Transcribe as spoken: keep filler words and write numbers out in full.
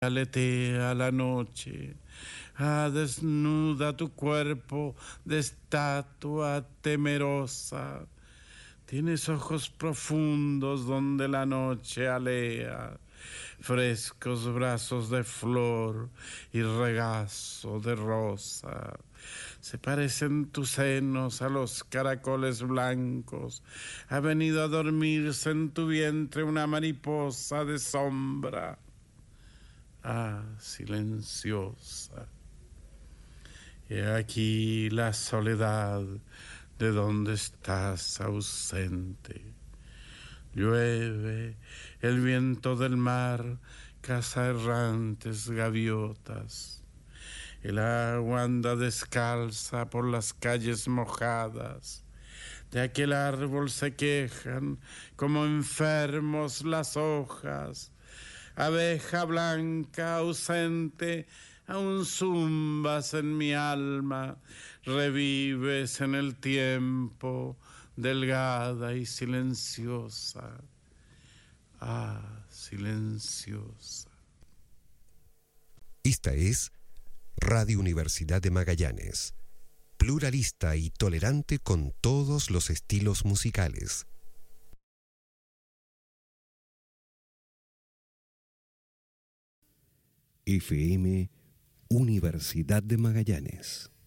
Aletea la noche, ah, desnuda tu cuerpo de estatua temerosa. Tienes ojos profundos donde la noche alea, frescos brazos de flor y regazo de rosa. Se parecen tus senos a los caracoles blancos. Ha venido a dormirse en tu vientre una mariposa de sombra. Ah, silenciosa. He aquí la soledad de donde estás ausente. Llueve el viento del mar, caza errantes gaviotas. El agua anda descalza por las calles mojadas. De aquel árbol se quejan como enfermos las hojas. Abeja blanca ausente, aún zumbas en mi alma, revives en el tiempo, delgada y silenciosa. Ah, silenciosa. Esta es Radio Universidad de Magallanes, pluralista y tolerante con todos los estilos musicales. F M Universidad de Magallanes.